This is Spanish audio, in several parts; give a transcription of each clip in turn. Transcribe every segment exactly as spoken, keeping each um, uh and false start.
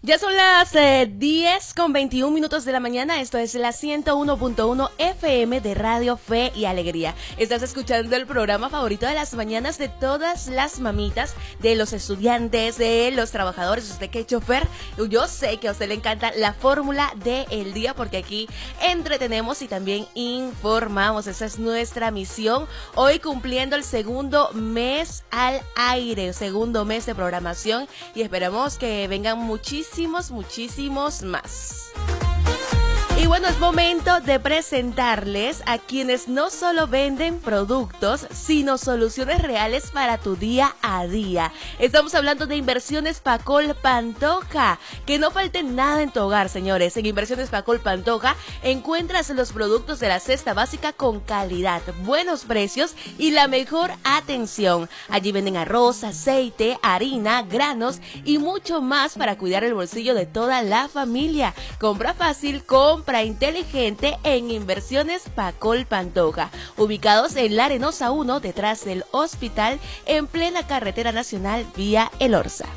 Ya son las eh, diez con veintiún minutos de la mañana. Esto es la ciento uno punto uno F M de Radio Fe y Alegría. Estás escuchando el programa favorito de las mañanas de todas las mamitas, de los estudiantes, de los trabajadores. Usted que es chofer, yo sé que a usted le encanta la fórmula del día, porque aquí entretenemos y también informamos. Esa es nuestra misión. Hoy cumpliendo el segundo mes al aire, segundo mes de programación, y esperamos que vengan muchísimos Muchísimos, muchísimos más. Y bueno, es momento de presentarles a quienes no solo venden productos, sino soluciones reales para tu día a día. Estamos hablando de Inversiones Pacol Pantoja. Que no falte nada en tu hogar, señores. En Inversiones Pacol Pantoja encuentras los productos de la cesta básica con calidad, buenos precios y la mejor atención. Allí venden arroz, aceite, harina, granos y mucho más para cuidar el bolsillo de toda la familia. Compra fácil, compra inteligente en Inversiones Pacol Pantoja, ubicados en La Arenosa uno, detrás del hospital, en plena carretera nacional vía El Orza.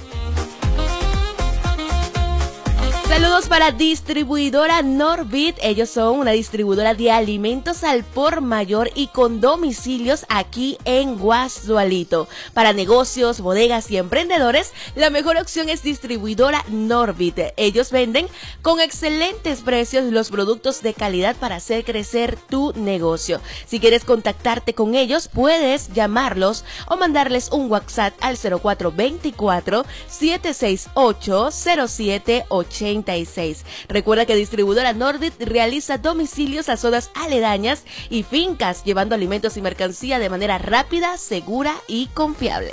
Saludos para Distribuidora Norbit. Ellos son una distribuidora de alimentos al por mayor y con domicilios aquí en Guasdualito. Para negocios, bodegas y emprendedores, la mejor opción es Distribuidora Norbit. Ellos venden con excelentes precios los productos de calidad para hacer crecer tu negocio. Si quieres contactarte con ellos, puedes llamarlos o mandarles un WhatsApp al cero cuatro veinticuatro, setecientos sesenta y ocho, cero siete ochenta y seis. Recuerda que Distribuidora Norbit realiza domicilios a zonas aledañas y fincas, llevando alimentos y mercancía de manera rápida, segura y confiable.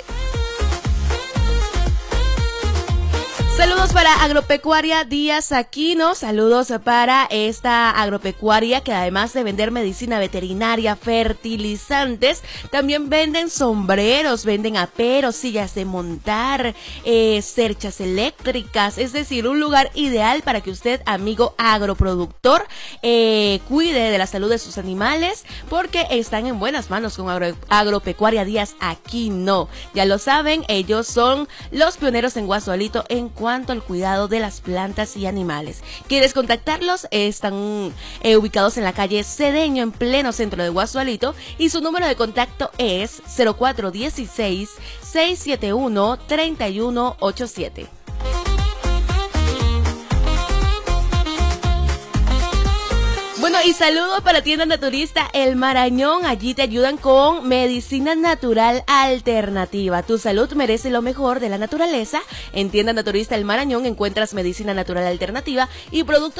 Saludos para Agropecuaria Díaz Aquino, saludos para esta agropecuaria que además de vender medicina veterinaria, fertilizantes, también venden sombreros, venden aperos, sillas de montar, eh, cerchas eléctricas, es decir, un lugar ideal para que usted, amigo agroproductor, eh, cuide de la salud de sus animales, porque están en buenas manos con Agro, Agropecuaria Díaz Aquino. Ya lo saben, ellos son los pioneros en Guasdualito en cuanto al cuidado de las plantas y animales. ¿Quieres contactarlos? Están eh, ubicados en la calle Cedeño, en pleno centro de Guasdualito, y su número de contacto es cero cuatro uno seis, seis siete uno, tres uno ocho siete. Bueno, y saludo para Tienda Naturista El Marañón. Allí te ayudan con medicina natural alternativa. Tu salud merece lo mejor de la naturaleza. En Tienda Naturista El Marañón encuentras medicina natural alternativa y productos